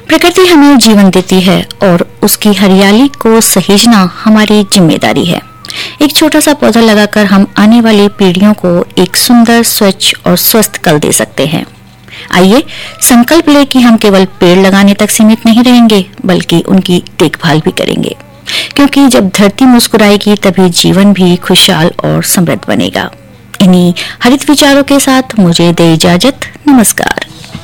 प्रकृति हमें जीवन देती है और उसकी हरियाली को सहेजना हमारी जिम्मेदारी है। एक छोटा सा पौधा लगाकर हम आने वाली पीढ़ियों को एक सुंदर, स्वच्छ और स्वस्थ कल दे सकते हैं। आइए संकल्प लें कि हम केवल पेड़ लगाने तक सीमित नहीं रहेंगे, बल्कि उनकी देखभाल भी करेंगे, क्योंकि जब धरती मुस्कुराएगी तभी जीवन भी खुशहाल और समृद्ध बनेगा। इन्हीं हरित विचारों के साथ मुझे दे इजाजत। नमस्कार।